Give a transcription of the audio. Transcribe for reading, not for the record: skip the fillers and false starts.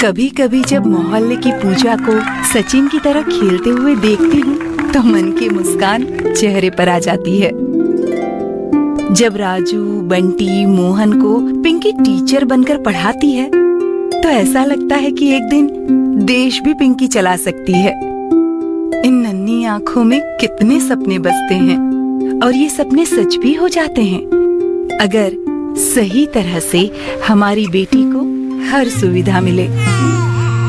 कभी कभी जब मोहल्ले की पूजा को सचिन की तरह खेलते हुए देखती हूँ तो मन की मुस्कान चेहरे पर आ जाती है। जब राजू, बंटी, मोहन को पिंकी टीचर बनकर पढ़ाती है तो ऐसा लगता है कि एक दिन देश भी पिंकी चला सकती है। इन नन्ही आंखों में कितने सपने बसते हैं और ये सपने सच भी हो जाते हैं अगर सही तरह से हमारी बेटी को हर सुविधा मिले।